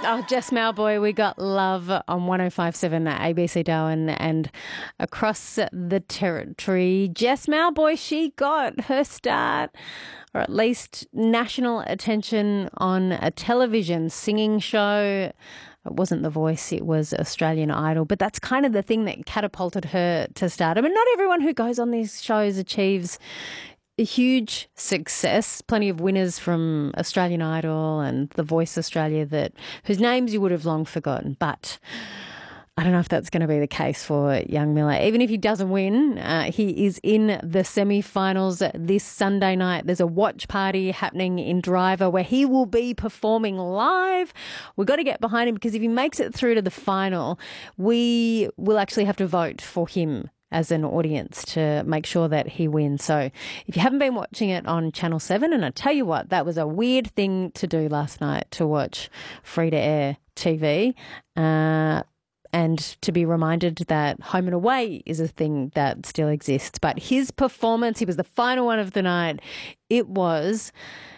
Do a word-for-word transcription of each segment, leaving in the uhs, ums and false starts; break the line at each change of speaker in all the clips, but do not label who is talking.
Oh, Jess Mauboy, we got love on one oh five point seven A B C Darwin and across the territory. Jess Mauboy, she got her start, or at least national attention, on a television singing show. It wasn't The Voice, it was Australian Idol. But that's kind of the thing that catapulted her to stardom. And not everyone who goes on these shows achieves a huge success. Plenty of winners from Australian Idol and The Voice Australia that whose names you would have long forgotten. But I don't know if that's going to be the case for young Miller. Even if he doesn't win, uh, he is in the semi-finals this Sunday night. There's a watch party happening in Driver where he will be performing live. We've got to get behind him, because if he makes it through to the final, we will actually have to vote for him as an audience to make sure that he wins. So if you haven't been watching it on Channel seven, and I tell you what, that was a weird thing to do last night, to watch free-to-air T V, uh, and to be reminded that home and away is a thing that still exists. But his performance, he was the final one of the night. It was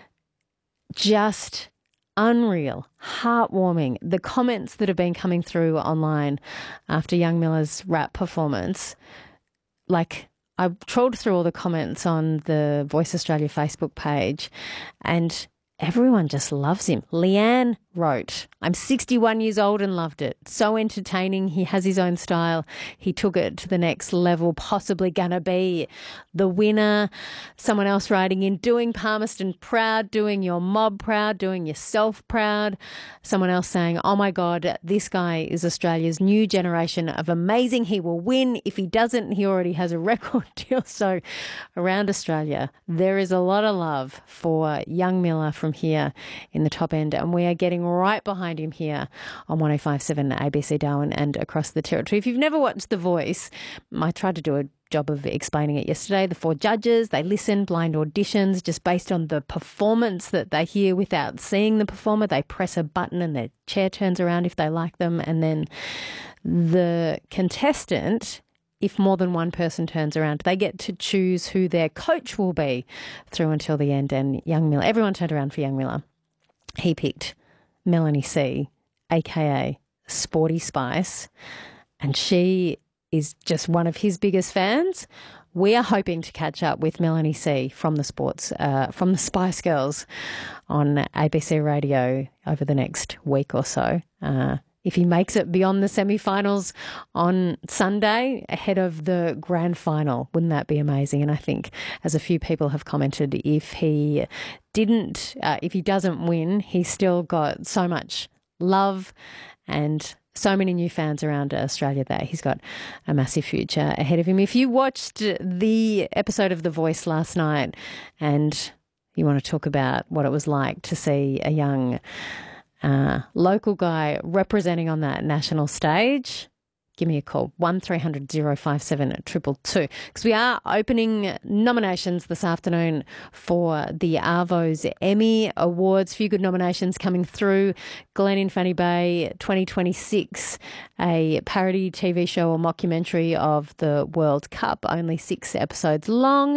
just unreal, heartwarming. The comments that have been coming through online after young Miller's rap performance, like, I trawled through all the comments on the Voice Australia Facebook page, and everyone just loves him. Leanne wrote, "I'm sixty-one years old and loved it. So entertaining. He has his own style. He took it to the next level. Possibly gonna be the winner." Someone else writing in, "Doing Palmerston proud, doing your mob proud, doing yourself proud." Someone else saying, "Oh my God, this guy is Australia's new generation of amazing. He will win. If he doesn't, he already has a record deal." So around Australia, there is a lot of love for young Miller from here in the top end, and we are getting right behind him here on one oh five point seven A B C Darwin and across the territory. If you've never watched The Voice, I tried to do a job of explaining it yesterday. The four judges, they listen, blind auditions, just based on the performance that they hear without seeing the performer. They press a button and their chair turns around if they like them, and then the contestant, if more than one person turns around, they get to choose who their coach will be through until the end. And young Miller, everyone turned around for young Miller. He picked Melanie C, a k a. Sporty Spice, and she is just one of his biggest fans. We are hoping to catch up with Melanie C from the sports, uh, from the Spice Girls on A B C Radio over the next week or so. Uh, if he makes it beyond the semi-finals on Sunday ahead of the grand final, wouldn't that be amazing? And I think, as a few people have commented, if he didn't, uh, if he doesn't win, he's still got so much love and so many new fans around Australia that he's got a massive future ahead of him. If you watched the episode of The Voice last night and you want to talk about what it was like to see a young uh, local guy representing on that national stage, give me a call, one three hundred oh five seven two two two, because we are opening nominations this afternoon for the Arvo's Emmy Awards. Few good nominations coming through. Glen in Fanny Bay twenty twenty-six, a parody T V show or mockumentary of the World Cup, only six episodes long.